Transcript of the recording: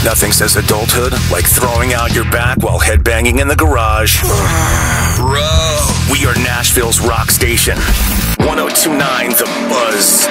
Nothing says adulthood like throwing out your back while headbanging in the garage. Bro. We are Nashville's rock station. 102.9 The Buzz.